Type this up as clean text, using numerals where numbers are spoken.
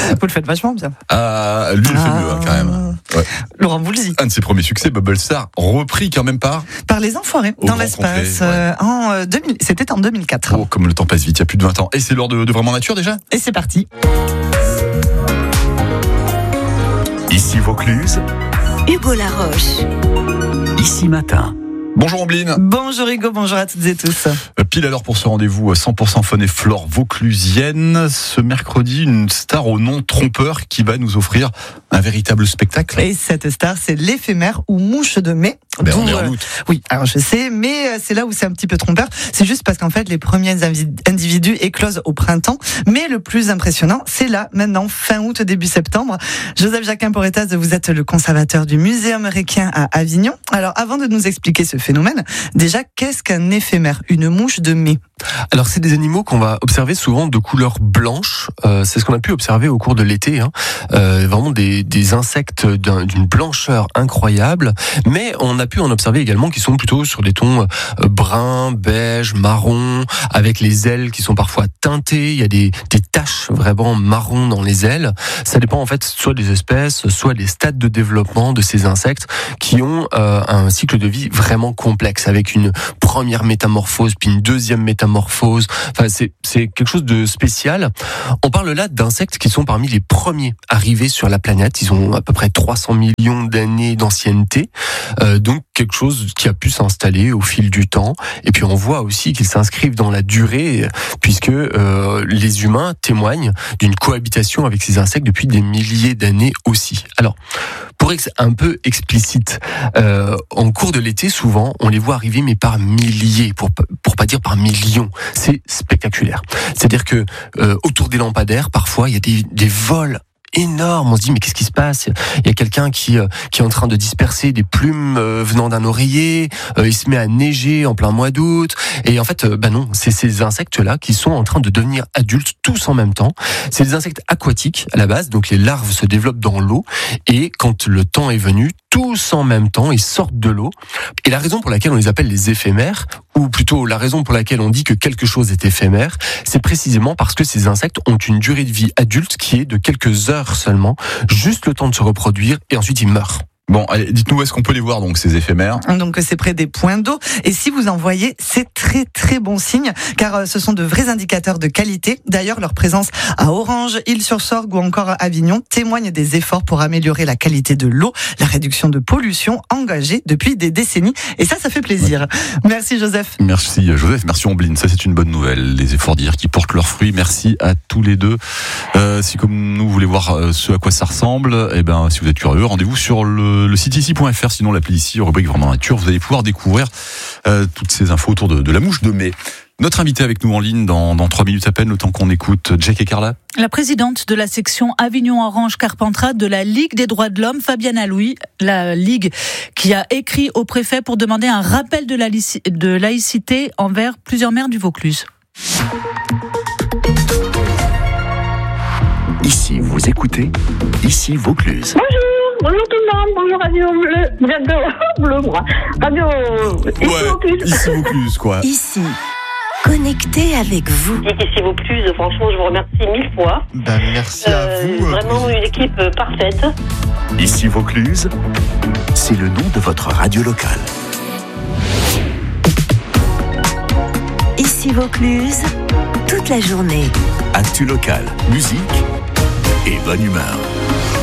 Vous le faites vachement bien. Ah, lui, il fait mieux, quand même. Ouais. Laurent Voulzy. Un de ses premiers succès, Bubble Star, repris quand même par Les Enfoirés, dans l'espace, c'était en 2004. Oh, comme le temps passe vite, il y a plus de 20 ans. Et c'est l'heure de Vraiment Nature déjà ? Et c'est parti. Ici Vaucluse, Hugo Laroche. Ici Matin. Bonjour Ambline. Bonjour Hugo, bonjour à toutes et tous. Pile à l'heure pour ce rendez-vous 100% faune et flore vauclusienne. Ce mercredi, une star au nom trompeur qui va nous offrir un véritable spectacle. Et cette star, c'est l'éphémère ou mouche de mai. On est en août. Oui, alors je sais, mais c'est là où c'est un petit peu trompeur. C'est juste parce qu'en fait, les premiers individus éclosent au printemps. Mais le plus impressionnant, c'est là, maintenant, fin août, début septembre. Joseph Jacquin-Porretas, vous êtes le conservateur du Muséum Requien à Avignon. Alors, avant de nous expliquer ce phénomène, déjà, qu'est-ce qu'un éphémère, une mouche de mai? Alors, c'est des animaux qu'on va observer souvent de couleur blanche. C'est ce qu'on a pu observer au cours de l'été. Vraiment des insectes d'une blancheur incroyable. Mais on a pu en observer également qui sont plutôt sur des tons brun, beige, marron, avec les ailes qui sont parfois teintées. Il y a des taches vraiment marron dans les ailes. Ça dépend en fait soit des espèces, soit des stades de développement de ces insectes qui ont un cycle de vie vraiment complexe, avec une première métamorphose, puis une deuxième métamorphose. Enfin, c'est quelque chose de spécial. On parle là d'insectes qui sont parmi les premiers arrivés sur la planète. Ils ont à peu près 300 millions d'années d'ancienneté. Donc quelque chose qui a pu s'installer au fil du temps. Et puis on voit aussi qu'ils s'inscrivent dans la durée, puisque les humains témoignent d'une cohabitation avec ces insectes depuis des milliers d'années aussi. Alors, pour être un peu explicite, en cours de l'été, souvent, on les voit arriver, mais par milliers, pour pas dire par millions. C'est spectaculaire. C'est-à-dire que autour des lampadaires, parfois, il y a des vols énorme. On se dit mais qu'est-ce qui se passe ? Il y a quelqu'un qui est en train de disperser des plumes venant d'un oreiller. Il se met à neiger en plein mois d'août. Et en fait, non, c'est ces insectes-là qui sont en train de devenir adultes tous en même temps. C'est des insectes aquatiques à la base, donc les larves se développent dans l'eau. Et quand le temps est venu, tous en même temps, ils sortent de l'eau. Et la raison pour laquelle on les appelle les éphémères, ou plutôt la raison pour laquelle on dit que quelque chose est éphémère, c'est précisément parce que ces insectes ont une durée de vie adulte qui est de quelques heures seulement, juste le temps de se reproduire, et ensuite ils meurent. Bon, allez, dites-nous où est-ce qu'on peut les voir, donc, ces éphémères. Donc, c'est près des points d'eau. Et si vous en voyez, c'est très, très bon signe, car ce sont de vrais indicateurs de qualité. D'ailleurs, leur présence à Orange, Île-sur-Sorgue ou encore à Avignon témoigne des efforts pour améliorer la qualité de l'eau, la réduction de pollution engagée depuis des décennies. Et ça fait plaisir. Ouais. Merci, Joseph. Merci, Joseph. Merci, Ambline. Ça, c'est une bonne nouvelle. Les efforts d'hier qui portent leurs fruits. Merci à tous les deux. Si, comme nous, vous voulez voir ce à quoi ça ressemble, si vous êtes curieux, rendez-vous sur le site ici.fr, sinon l'appli ici, rubrique Vraiment Nature, vous allez pouvoir découvrir toutes ces infos autour de la mouche de mai. Notre invité avec nous en ligne dans 3 minutes à peine, le temps qu'on écoute Jack et Carla. La présidente de la section Avignon-Orange-Carpentras de la Ligue des droits de l'homme, Fabienne Alouis, la Ligue qui a écrit au préfet pour demander un rappel de laïcité envers plusieurs maires du Vaucluse. Ici, vous écoutez, ici Vaucluse. Bonjour tout le monde, bonjour Radio Bleu, Radio Bleu, moi. Radio ici Vaucluse. Ici Vaucluse, quoi. Ici, connecté avec vous. Ici Vaucluse, franchement, je vous remercie 1000 fois. Merci à vous. Vraiment une équipe parfaite. Ici Vaucluse, c'est le nom de votre radio locale. Ici Vaucluse, toute la journée. Actu locale, musique et bonne humeur.